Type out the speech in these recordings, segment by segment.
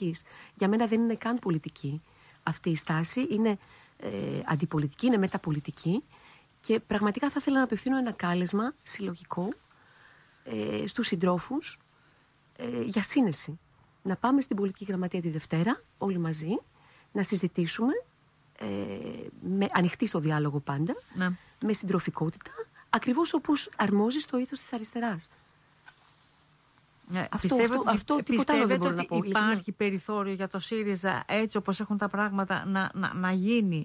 πολιτικής. Για μένα δεν είναι καν πολιτική αυτή η στάση. Είναι αντιπολιτική, είναι μεταπολιτική. Και πραγματικά θα ήθελα να απευθύνω ένα κάλεσμα συλλογικό στους συντρόφους για σύνεση. Να πάμε στην πολιτική γραμματεία τη Δευτέρα, όλοι μαζί, να συζητήσουμε με ανοιχτή στο διάλογο πάντα, με συντροφικότητα, ακριβώς όπως αρμόζει στο ήθος της αριστεράς. Πιστεύετε ότι υπάρχει περιθώριο για το ΣΥΡΙΖΑ έτσι όπως έχουν τα πράγματα να γίνει,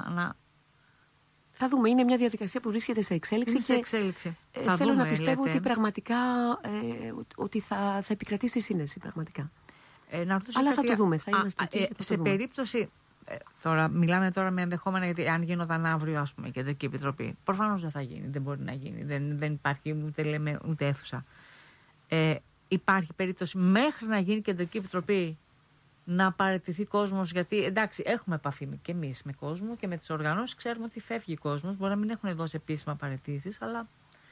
Θα δούμε, είναι μια διαδικασία που βρίσκεται σε εξέλιξη θέλω να πιστεύω ότι πραγματικά ότι θα επικρατήσει σύνεση πραγματικά. Αλλά θα το δούμε, θα είμαστε εκεί. Σε περίπτωση, μιλάμε τώρα με ενδεχόμενα, γιατί αν γίνονταν αύριο ας πούμε η Κεντρική Επιτροπή, προφανώς δεν θα γίνει, δεν μπορεί να γίνει, δεν υπάρχει ούτε αίθουσα. Υπάρχει περίπτωση μέχρι να γίνει η Κεντρική Επιτροπή να παραιτηθεί κόσμος, γιατί εντάξει έχουμε επαφή και εμείς με κόσμο και με τις οργανώσεις, ξέρουμε ότι φεύγει κόσμος, μπορεί να μην έχουν δώσει επίσημα παραιτήσεις, αλλά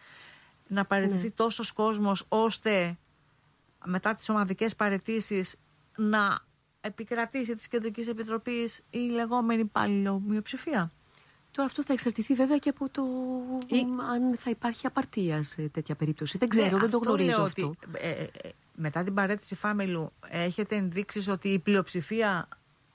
να παραιτηθεί τόσος κόσμος ώστε μετά τις ομαδικές παραιτήσεις να επικρατήσει της Κεντρικής Επιτροπής η λεγόμενη πάλι μειοψηφία. Τώρα αυτό θα εξαρτηθεί βέβαια και από το αν θα υπάρχει απαρτία σε τέτοια περίπτωση. Δεν ξέρω, δεν το γνωρίζω αυτό. Ότι, μετά την παρέτηση Φάμελου έχετε ενδείξεις ότι η πλειοψηφία,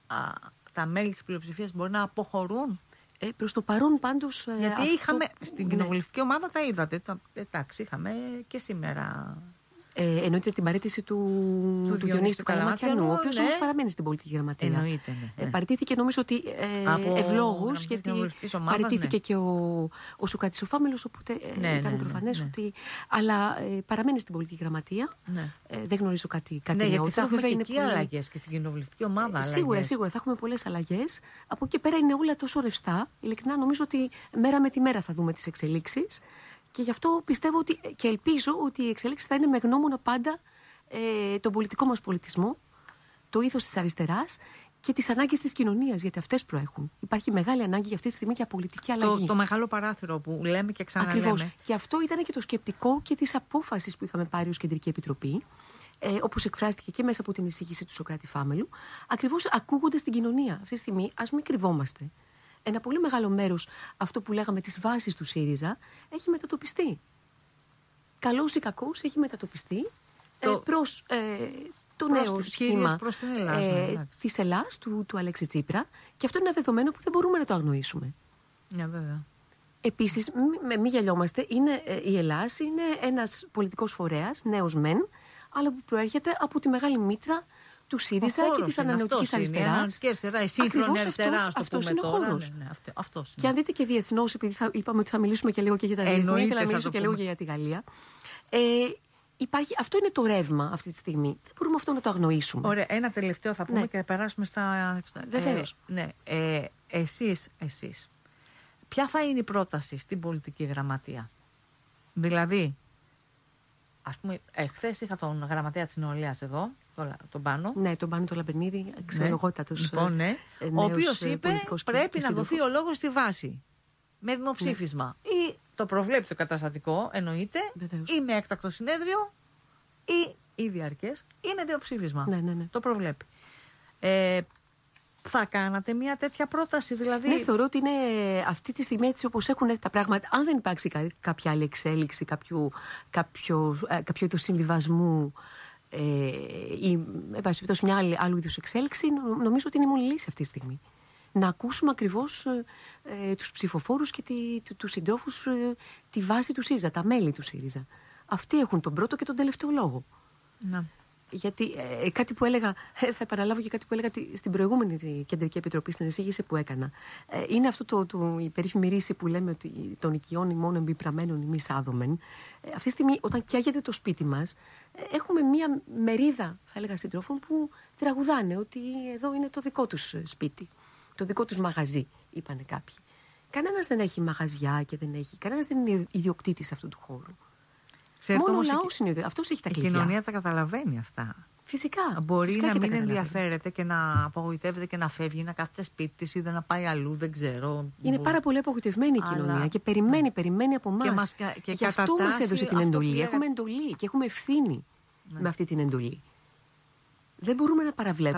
τα μέλη της πλειοψηφίας μπορεί να αποχωρούν? Προς το παρόν πάντως... Γιατί είχαμε, στην κοινοβουλευτική ομάδα τα είδατε, εντάξει, είχαμε και σήμερα... Εννοείται την παραίτηση του Διονύση του Καλαματιανού, ο οποίος όμως παραμένει στην πολιτική γραμματεία. Εννοείται, παραιτήθηκε νομίζω ότι ευλόγως, γιατί παραιτήθηκε και ο Σωκράτης ο Φάμελος, οπότε ήταν προφανές ότι... Αλλά παραμένει στην πολιτική γραμματεία. Δεν γνωρίζω κάτι νεότερο. Γιατί θα έχουμε και εκεί αλλαγές και στην κοινοβουλευτική ομάδα. Σίγουρα θα έχουμε πολλές αλλαγές. Από εκεί πέρα είναι όλα τόσο ρευστά. Ειλικρινά νομίζω ότι μέρα με τη μέρα θα δούμε τις εξελίξεις. Και γι' αυτό πιστεύω ότι, και ελπίζω ότι οι εξελίξεις θα είναι με γνώμονα πάντα τον πολιτικό μας πολιτισμό, το ήθος της αριστεράς και τις ανάγκες της κοινωνίας, γιατί αυτές προέχουν. Υπάρχει μεγάλη ανάγκη για αυτή τη στιγμή για πολιτική αλλαγή. Το μεγάλο παράθυρο που λέμε και ξαναλέμε. Ακριβώς. Και αυτό ήταν και το σκεπτικό και της απόφασης που είχαμε πάρει ως Κεντρική Επιτροπή, όπως εκφράστηκε και μέσα από την εισήγηση του Σωκράτη Φάμελου, ακριβώς ακούγοντας την κοινωνία. Αυτή τη στιγμή ας μην κρυβόμαστε. Ένα πολύ μεγάλο μέρος, αυτό που λέγαμε τις βάσεις του ΣΥΡΙΖΑ, έχει μετατοπιστεί. Καλός ή κακός έχει μετατοπιστεί προς το νέο σχήμα της Ελλάς, του Αλέξη Τσίπρα, και αυτό είναι ένα δεδομένο που δεν μπορούμε να το αγνοήσουμε. Βέβαια. Επίσης, μη γελιόμαστε, η Ελλάς είναι ένας πολιτικός φορέας, νέος μεν, αλλά που προέρχεται από τη μεγάλη μήτρα του ΣΥΡΙΖΑ και της ανανεωτικής αριστεράς. Ακριβώς αυτός είναι ο χώρος. Και αν δείτε και διεθνώς, επειδή είπαμε ότι θα μιλήσουμε και λίγο και για τα διεθνή, ήθελα να μιλήσω και λίγο και για τη Γαλλία. Αυτό είναι το ρεύμα αυτή τη στιγμή. Δεν μπορούμε αυτό να το αγνοήσουμε. Ωραία, ένα τελευταίο θα πούμε και θα περάσουμε στα... Βεβαίως. Εσείς, ποια θα είναι η πρόταση στην πολιτική γραμματεία? Δηλαδή, ας πούμε, χθες είχα τον γραμματέα της Νεολαίας εδώ, τον Πάνο. Ναι, τον Πάνο τον Λαμπερνίδη, αξιολογότατος. Λοιπόν, ο οποίος είπε πρέπει να δοθεί ο λόγος στη βάση. Με δημοψήφισμα. Ή το προβλέπει το καταστατικό, εννοείται, ή με έκτακτο συνέδριο, ή διαρκές, ή με δημοψήφισμα. Ναι. Το προβλέπει. Θα κάνατε μια τέτοια πρόταση, δηλαδή? Ναι, θεωρώ ότι είναι αυτή τη στιγμή έτσι όπως έχουν τα πράγματα. Αν δεν υπάρξει κάποια άλλη εξέλιξη, κάποιο είδος συμβιβασμού ή εν πάση περιπτώσει μια άλλου είδους εξέλιξη, νομίζω ότι είναι η μόνη λύση αυτή τη στιγμή. Να ακούσουμε ακριβώς τους ψηφοφόρους και τους συντρόφους, τη βάση του ΣΥΡΙΖΑ, τα μέλη του ΣΥΡΙΖΑ. Αυτοί έχουν τον πρώτο και τον τελευταίο λόγο. Να. Γιατί κάτι που έλεγα, θα επαναλάβω και κάτι που έλεγα στην προηγούμενη Κεντρική Επιτροπή, στην εισήγηση που έκανα. Είναι αυτό η περίφημη ρίση που λέμε ότι των οικειών ημών εμπιπραμένων ημείς άδομεν. Αυτή τη στιγμή, όταν καίγεται το σπίτι μας, έχουμε μία μερίδα, θα έλεγα, συντρόφων που τραγουδάνε ότι εδώ είναι το δικό τους σπίτι, το δικό τους μαγαζί, είπανε κάποιοι. Κανένας δεν έχει μαγαζιά και κανένας δεν είναι ιδιοκτήτης αυτού του χώρου. Ξέρετε, μόνο ο λαός είναι, αυτός έχει τα κλειδιά. Η κοινωνία τα καταλαβαίνει αυτά. Φυσικά. Μπορεί να μην ενδιαφέρεται και να απογοητεύεται και να φεύγει, να κάθεται σπίτι της ή να πάει αλλού, δεν ξέρω. Είναι πάρα πολύ απογοητευμένη η κοινωνία και περιμένει από εμάς. Και γι' αυτό μας έδωσε την εντολή. Έχουμε εντολή και έχουμε ευθύνη με αυτή την εντολή. Δεν μπορούμε να παραβλέπουμε.